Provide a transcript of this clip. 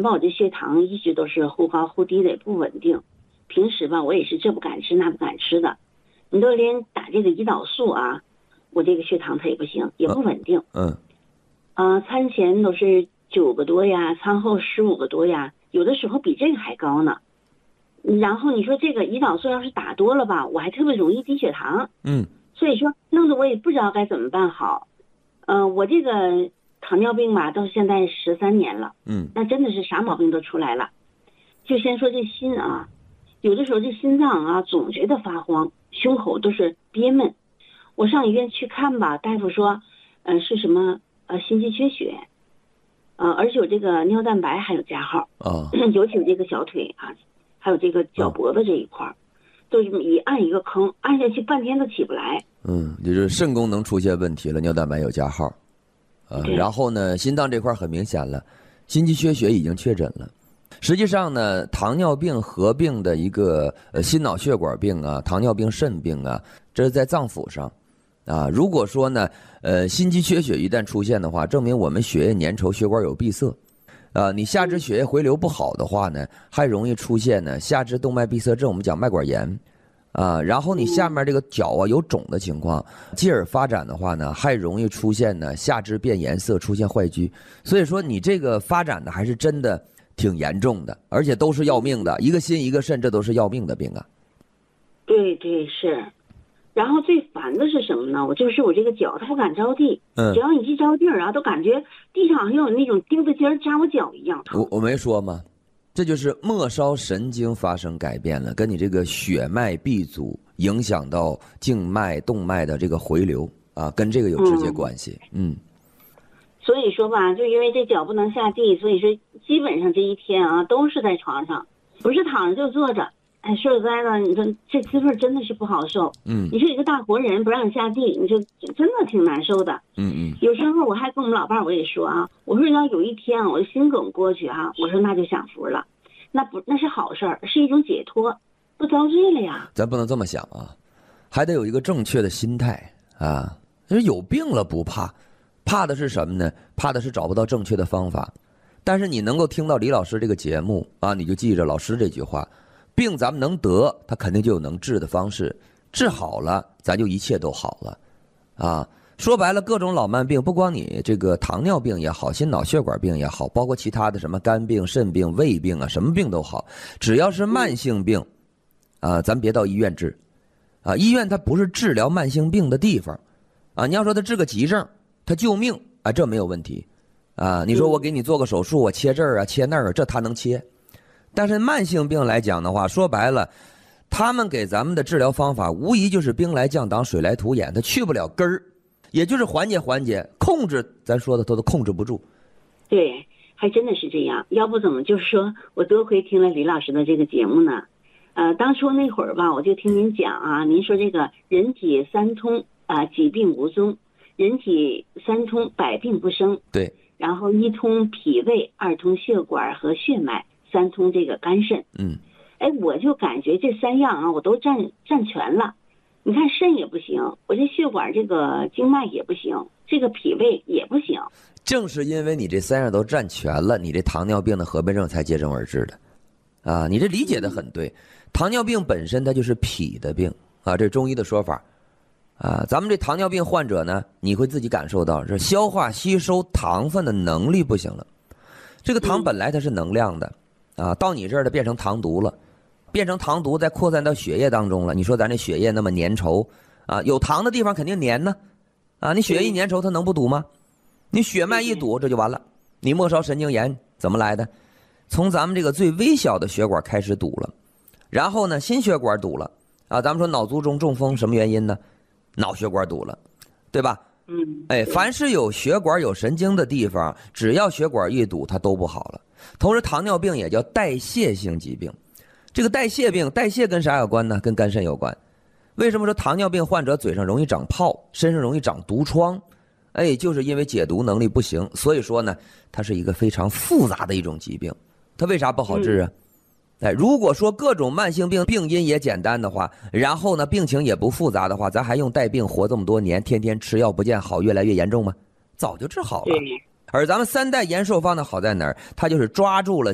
吧，我这血糖一直都是忽高忽低的，也不稳定。平时吧，我也是这不敢吃那不敢吃的。你都连打这个胰岛素啊，我这个血糖它也不行，也不稳定。餐前都是9个多呀，餐后15个多呀，有的时候比这个还高呢。然后你说这个胰岛素要是打多了吧，我还特别容易低血糖。所以说弄得我也不知道该怎么办好。我这个糖尿病吧，到现在13年了。那真的是啥毛病都出来了。就先说这心啊，有的时候这心脏啊总觉得发慌，胸口都是憋闷。我上医院去看吧，大夫说，是什么心肌缺血，而且有这个尿蛋白还有加号。尤其这个小腿啊，还有这个脚脖子这一块，都是一按一个坑，按下去半天都起不来。 就是肾功能出现问题了，尿蛋白有加号。然后呢，心脏这块很明显了，心肌缺血已经确诊了。实际上呢，糖尿病合并的一个心脑血管病啊，糖尿病肾病啊，这是在脏腑上啊。如果说呢，心肌缺血一旦出现的话，证明我们血液粘稠，血管有闭塞。你下肢血液回流不好的话呢，还容易出现呢下肢动脉闭塞症，我们讲脉管炎。然后你下面这个脚啊有肿的情况，继而发展的话呢，还容易出现呢下肢变颜色，出现坏疽。所以说你这个发展的还是真的挺严重的，而且都是要命的，一个心一个肾，这都是要命的病啊。 对对是。然后最烦的是什么呢？我这个脚它不敢着地，只要你一着地啊，都感觉地上好像有那种钉子尖扎我脚一样疼。 我没说吗？这就是末梢神经发生改变了，跟你这个血脉闭阻影响到静脉动脉的这个回流啊，跟这个有直接关系。 所以说吧，就因为这脚不能下地，所以说基本上这一天啊都是在床上，不是躺着就坐着。说实在的，你说这滋味真的是不好受。你说一个大活人不让你下地，你说真的挺难受的。有时候我还跟我们老伴儿我也说啊，我说要有一天啊，我的心梗过去啊，我说那就享福了，那是好事儿，是一种解脱，不遭罪了呀。 咱不能这么想啊，还得有一个正确的心态啊。就是有病了不怕，怕的是什么呢？怕的是找不到正确的方法。但是你能够听到李老师这个节目啊，你就记着老师这句话。病咱们能得，它肯定就有能治的方式，治好了，咱就一切都好了，啊，说白了，各种老慢病，不光你这个糖尿病也好，心脑血管病也好，包括其他的什么肝病、肾病、胃病啊，什么病都好，只要是慢性病，咱别到医院治，医院它不是治疗慢性病的地方，你要说它治个急症，它救命，这没有问题，你说我给你做个手术，我切这儿啊，切那儿啊，这它能切。但是慢性病来讲的话，说白了，他们给咱们的治疗方法无疑就是兵来将挡，水来土掩，它去不了根儿，也就是缓解缓解，控制咱说的都控制不住。 对，还真的是这样，要不怎么就是说我多亏听了李老师的这个节目呢？当初那会儿吧，我就听您讲啊，您说这个人体三通疾病无踪，人体三通百病不生。 对。 然后一通脾胃，二通血管和血脉，三通这个肝肾。我就感觉这3样啊，我都占全了。你看肾也不行，我这血管这个经脉也不行，这个脾胃也不行。 正是因为你这3样都占全了，你这糖尿病的合并症才接踵而至的。你这理解的很对。糖尿病本身它就是脾的病啊，这是中医的说法。咱们这糖尿病患者呢，你会自己感受到是消化吸收糖分的能力不行了。这个糖本来它是能量的到你这儿的变成糖毒了，变成糖毒再扩散到血液当中了。你说咱这血液那么粘稠有糖的地方肯定粘呢你血液一粘稠它能不堵吗？你血脉一堵这就完了。你末梢神经炎怎么来的？从咱们这个最微小的血管开始堵了，然后呢心血管堵了咱们说脑卒中中风什么原因呢？脑血管堵了，对吧？凡是有血管有神经的地方，只要血管一堵它都不好了。同时糖尿病也叫代谢性疾病，这个代谢病，代谢跟啥有关呢？跟肝肾有关。为什么说糖尿病患者嘴上容易长泡，身上容易长毒疮？就是因为解毒能力不行。所以说呢，它是一个非常复杂的一种疾病。它为啥不好治啊？如果说各种慢性病病因也简单的话，然后呢病情也不复杂的话，咱还用带病活这么多年，天天吃药不见好，越来越严重吗？早就治好了。而咱们3代延寿方的好在哪儿？它就是抓住了